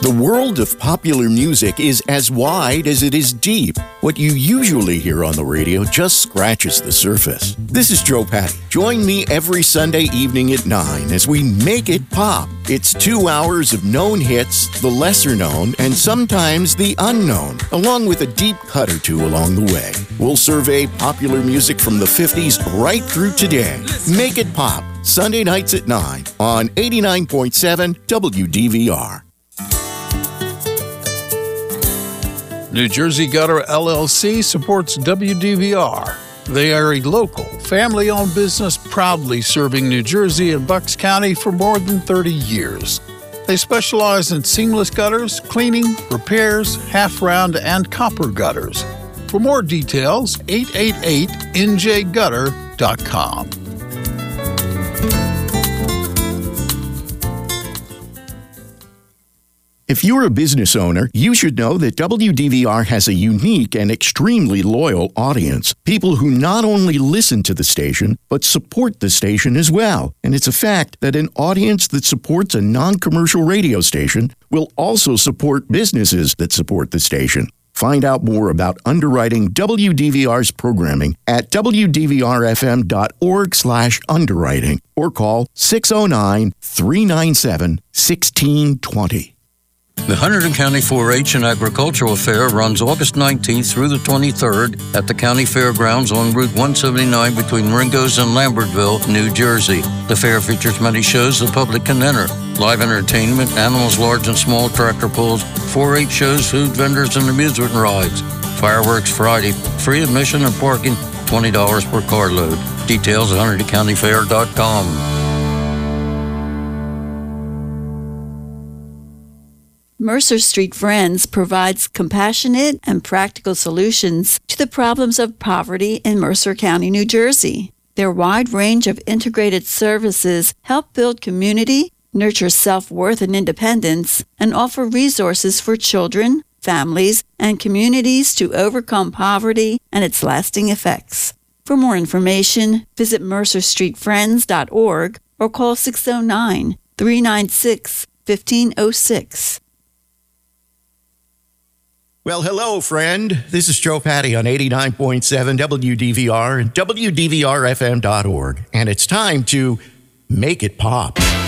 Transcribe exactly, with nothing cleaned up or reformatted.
The world of popular music is as wide as it is deep. What you usually hear on the radio just scratches the surface. This is Joe Patty. Join me every Sunday evening at nine as we make it pop. It's two hours of known hits, the lesser known, and sometimes the unknown, along with a deep cut or two along the way. We'll survey popular music from the fifties right through today. Make it pop, Sunday nights at nine on eighty-nine point seven W D V R. New Jersey Gutter L L C supports W D V R. They are a local, family-owned business proudly serving New Jersey and Bucks County for more than thirty years. They specialize in seamless gutters, cleaning, repairs, half-round, and copper gutters. For more details, eight eight eight N J gutter dot com. If you're a business owner, you should know that W D V R has a unique and extremely loyal audience. People who not only listen to the station, but support the station as well. And it's a fact that an audience that supports a non-commercial radio station will also support businesses that support the station. Find out more about underwriting W D V R's programming at W D V R F M dot org slash underwriting or call six oh nine, three nine seven, one six two zero. The Hunterdon County four H and Agricultural Fair runs August nineteenth through the twenty-third at the County Fairgrounds on Route one seventy-nine between Ringo's and Lambertville, New Jersey. The fair features many shows the public can enter. Live entertainment, animals large and small, tractor pulls, four H shows, food vendors, and amusement rides. Fireworks Friday, free admission and parking, twenty dollars per carload. Details at Hunterdon County Fair dot com. Mercer Street Friends provides compassionate and practical solutions to the problems of poverty in Mercer County, New Jersey. Their wide range of integrated services help build community, nurture self-worth and independence, and offer resources for children, families, and communities to overcome poverty and its lasting effects. For more information, visit mercer street friends dot org or call six oh nine, three nine six, one five oh six. Well, hello, friend. This is Joe Patty on eighty-nine point seven W D V R and W D V R F M dot org. And it's time to make it pop.